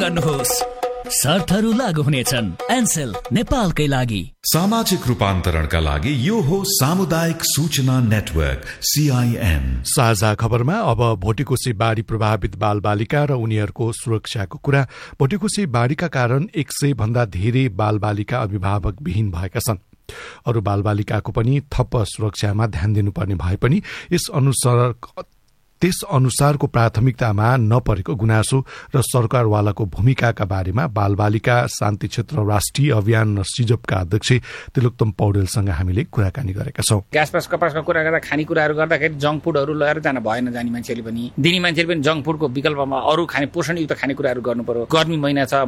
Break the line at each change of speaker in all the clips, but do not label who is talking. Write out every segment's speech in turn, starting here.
गर्नुहोस्। शर्तहरू लागू हुनेछन्। एन्सेल नेपालकै लागि।
सामाजिक रूपान्तरणका लागि यो हो सामुदायिक सूचना नेटवर्क CIN।
साझा खबरमा अब भोटेकोशी बाढ़ी प्रभावित बालबालिका र उनीहरूको सुरक्षाको कुरा। भोटेकोशी बाढ़ीका कारण 100 भन्दा धेरै बालबालिका अभिभावक विहीन भएका छन्। अरू बालबालिकाको पनि थप सुरक्षामा ध्यान दिनुपर्ने भए पनि त्यस अनुसारको प्राथमिकतामा नपरेको गुनासो र सरकारवालाको भूमिकाका बारेमा बालबालिका शान्ति क्षेत्र राष्ट्रिय अभियान सिजपका अध्यक्ष तिलोत्तम पौडेलसँग हामीले कुराकानी गरेका छौं।
ग्यास कपासको कुरा गर्दा खानेकुराहरू गर्दाखेरि जङ्क फुडहरू लिएर जान भएन। जाने मान्छेले पनि दिने मान्छेले पनि जङ्क फुडको विकल्पमा अरू पोषणयुक्त खानेकुराहरू गर्नु पर्यो। गर्मी महिना छ,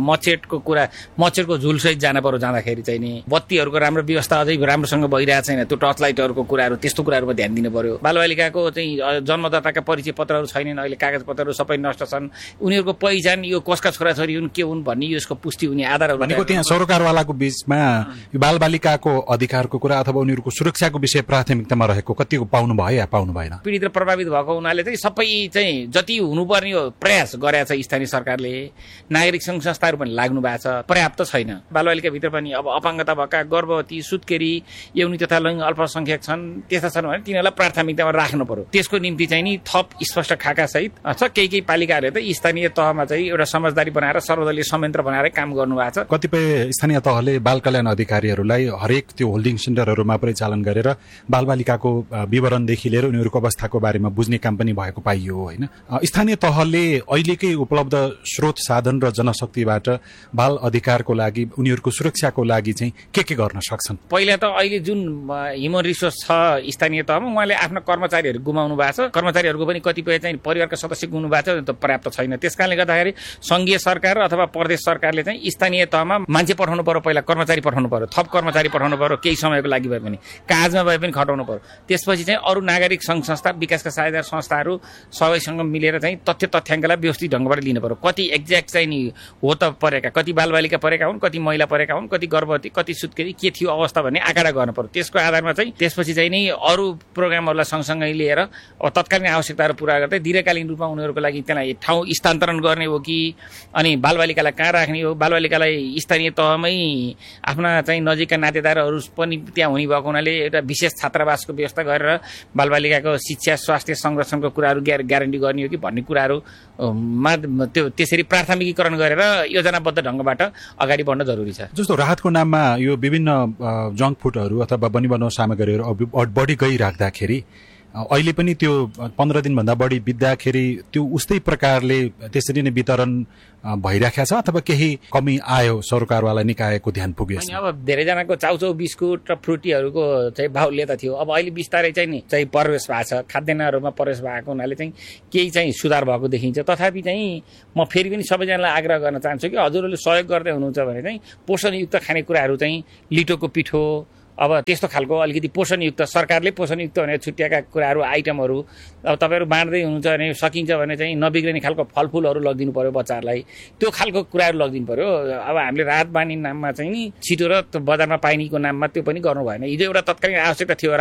मच्छरको झुलसहित जान पर्यो। जाँदाखेरि चाहिँ नि बत्तीहरूको राम्रो व्यवस्था अझै राम्रोसँग भइरहेको छैन। त्यो टर्च लाइटहरूको कुराहरू त्यस्तो कुराहरूमा ध्यान दिनु पर्यो। बालबालिकाको चाहिँ जन्मदाताका परिचय पत्रहरू छैनन्, अहिले कागज पत्रहरू सबै नष्ट छन्। उनीहरूको पहिचान यो कसका छोराछोरी हुन् के हुन् भन्ने यसको पुष्टि हुने आधारहरू
भनेको त्यहाँ सरकारवालाको बीचमा यो बालबालिकाको अधिकारको कुरा अथवा उनीहरूको सुरक्षाको विषय प्राथमिकतामा रहेको कतिको पाउनु भयो या पाउनु भएन?
पीडित र प्रभावित भएको हुनाले चाहिँ सबै चाहिँ जति हुनुपर्ने हो प्रयास गरेको छ स्थानीय सरकारले। नागरिक सङ्घ संस्थाहरू पनि लाग्नु भएको छ, पर्याप्त छैन। बालबालिकाभित्र पनि अब अपाङ्गता भएका, गर्भवती, सुत्केरी, यौनी तथा लैङ्गिक अल्पसंख्यक छन्, त्यस्ता छन् भने तिनीहरूलाई प्राथमिकतामा राख्नु पर्यो। त्यसको निम्ति चाहिँ नि थप स्पष्ट खाका सहित छ। केही पालिकाहरूले त स्थानीय तहमा चाहिँ एउटा समझदारी बनाएर सर्वदलीय संयन्त्र बनाएर काम गर्नु भएको छ।
कतिपय स्थानीय तहले बाल कल्याण अधिकारीहरूलाई हरेक त्यो होल्डिङ सेन्टरहरूमा परिचालन गरेर बालबालिकाको विवरणदेखि लिएर उनीहरूको अवस्थाको बारेमा बुझ्ने काम पनि भएको पाइयो होइन। स्थानीय तहले अहिलेकै उपलब्ध स्रोत साधन र जनशक्तिबाट बाल अधिकारको लागि उनीहरूको सुरक्षाको लागि चाहिँ के गर्न सक्छन्?
पहिला त अहिले जुन ह्युमन रिसोर्स छ स्थानीय तहमा उहाँले आफ्ना कर्मचारीहरू गुमाउनु भएको छ। कर्मचारीहरूको पनि कतिपय चाहिँ परिवारका सदस्य गुमाउनु भएको छ, पर्याप्त छैन। त्यसकारणले गर्दाखेरि संघीय सरकार अथवा प्रदेश सरकारले चाहिँ स्थानीय तहमा मान्छे पठाउनु पर्यो, पहिला कर्मचारी पठाउनु पर्यो, थप कर्मचारी पठाउनु पर्यो, केही समयको लागि भए पनि काजमा भए पनि खटाउनु पर्यो। त्यसपछि चाहिँ अरू नागरिक सङ्घ संस्था, विकासका साझेदार संस्थाहरू सबैसँग मिलेर चाहिँ तथ्याङ्कलाई व्यवस्थित ढङ्गबाट लिनु पर्यो। कति एक्ज्याक्ट चाहिँ नि हो त परेका, कति बालबालिका परेका हुन्, कति महिला परेका हुन्, कति गर्भवती, कति सुत्केरी, के थियो अवस्था भन्ने आँकडा गर्नु पर्यो। त्यसको आधारमा चाहिँ त्यसपछि चाहिँ नि अरू प्रोग्रामहरूलाई सँगसँगै लिएर अब तत्कालीन आवश्यकताहरू पूरा गर्दै दीर्घकालीन रूपमा उनीहरूको लागि त्यसलाई ठाउँ स्थानान्तरण गर्ने हो कि अनि बालबालिकालाई कहाँ राख्ने हो, बालबालिकालाई स्थानीय तहमै आफ्ना चाहिँ नजिकका नातेदारहरू पनि त्यहाँ हुने भएको हुनाले एउटा विशेष छात्रावासको व्यवस्था गरेर बालबालिकाको शिक्षा, स्वास्थ्य, संरक्षणको कुराहरू ग्यारेन्टी गर्ने हो कि भन्ने कुराहरूमा त्यसरी प्राथमिकीकरण गरेर योजनाबद्ध ढङ्गबाट अगाडि बढ्न जरुरी छ।
जस्तो राहतको नाममा यो विभिन्न जङ्क फुडहरू अथवा बनिबनाउ सामग्रीहरू बढी गइराख्दाखेरि अहिले पनि त्यो 15 दिनभन्दा बढी बित्दाखेरि त्यो उस्तै प्रकारले त्यसरी नै वितरण भइराखेको छ अथवा केही कमी आयो सरकारवाला निकायको ध्यान पुग्यो?
अब धेरैजनाको चाउचाउ बिस्कुट र फ्रुटीहरूको चाहिँ बाहुल्यता थियो। अब अहिले बिस्तारै चाहिँ नि चाहिँ प्रवेश भएको छ, खाद्यान्नहरूमा प्रवेश भएको हुनाले चाहिँ केही चाहिँ सुधार भएको देखिन्छ। तथापि चाहिँ म फेरि पनि सबैजनालाई आग्रह गर्न चाहन्छु कि हजुरहरूले सहयोग गर्दै हुनुहुन्छ भने चाहिँ पोषणयुक्त खानेकुराहरू चाहिँ लिटोको पिठो, अब त्यस्तो खालको अलिकति पोषणयुक्त, सरकारले पोषणयुक्त भनेर छुट्याएका कुराहरू, आइटमहरू अब तपाईँहरू बाँड्दै हुनुहुन्छ भने सकिन्छ भने चाहिँ नबिग्रिने खालको फलफुलहरू लगिदिनु पर्यो बच्चाहरूलाई। त्यो खालको कुराहरू लगिदिनु पर्यो। अब हामीले राहत बाँड्ने नाममा चाहिँ नि छिटो र बजारमा पाइनेको नाममा त्यो पनि गर्नु भएन। हिजो एउटा तत्कालीन आवश्यकता थियो,